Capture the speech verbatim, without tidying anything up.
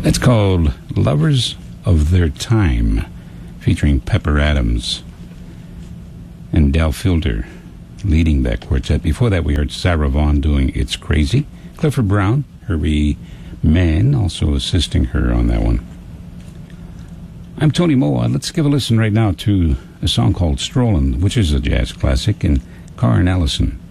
It's called Lovers of Their Time, featuring Pepper Adams and Del Fielder leading that quartet. Before that, we heard Sarah Vaughan doing It's Crazy. Clifford Brown, Herbie Mann, also assisting her on that one. I'm Tony Moa. Let's give a listen right now to a song called Strollin', which is a jazz classic, and Karen Ellison